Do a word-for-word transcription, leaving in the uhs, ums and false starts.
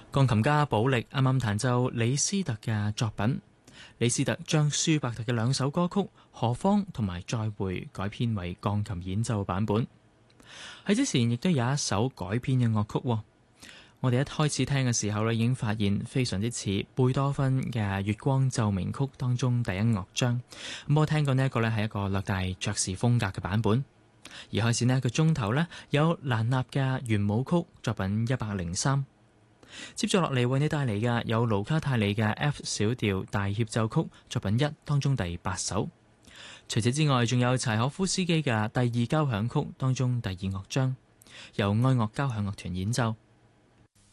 鋼琴家保力啱啱彈奏李斯特嘅作品。李斯特將舒伯特嘅兩首歌曲《何方》同埋《再會》改編為鋼琴演奏版本。喺之前亦都有一首改編嘅樂曲，我哋一開始聽嘅時候咧，已經發現非常之似貝多芬嘅《月光奏鳴曲》當中第一樂章。咁我聽過呢一個咧係一個略帶爵士風格嘅版本。而開始呢一個鐘頭呢，有蘭納嘅圓舞曲作品一百零三。接住落嚟為你帶嚟嘅有盧卡泰利嘅 F 小調大協奏曲作品一當中第八首。除此之外，仲有柴可夫斯基嘅第二交響曲當中第二樂章，由愛樂交響樂團演奏。